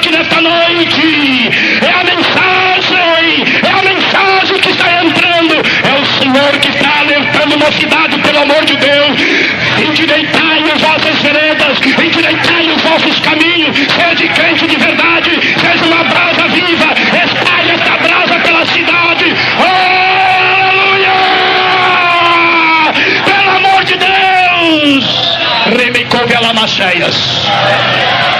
aqui nesta noite. É a mensagem que está entrando. É o Senhor que está alertando mocidade, pelo amor de Deus. Endireitai as vossas veredas, endireitai os vossos caminhos. Sede crente de verdade, seja uma brasa viva, espalhe esta brasa pela cidade. Aleluia! Pelo amor de Deus! Remecou-me a lamacheias.